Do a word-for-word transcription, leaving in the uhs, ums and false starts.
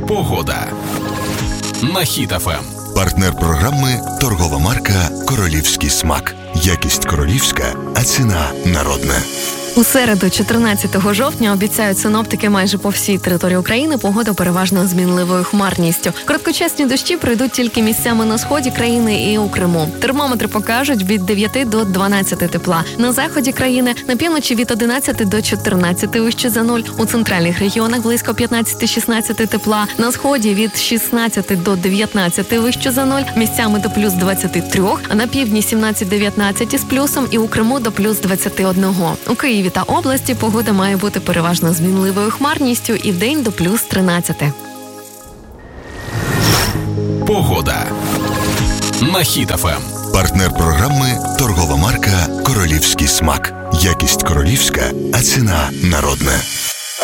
Погода на Хіт еф ем. Партнер програми – торгова марка «Королівський смак». Якість королівська, а ціна народна. У середу, чотирнадцятого жовтня, обіцяють синоптики майже по всій території України погода переважно змінливою хмарністю. Короткочасні дощі пройдуть тільки місцями на сході країни і у Криму. Термометри покажуть від дев'яти до дванадцяти тепла. На заході країни, на півночі від одинадцяти до чотирнадцяти вище за нуль. У центральних регіонах близько п'ятнадцяти-шістнадцяти тепла. На сході від шістнадцяти до дев'ятнадцяти вище за нуль. Місцями до плюс двадцяти трьох, а на півдні сімнадцять-дев'ятнадцять із плюсом і у Криму до плюс двадцяти одного. У Києві та області погода має бути переважно змінливою хмарністю і вдень до плюс тринадцяти. Погода на Хіт еф ем. Партнер програми – торгова марка «Королівський смак». Якість королівська, а ціна народна.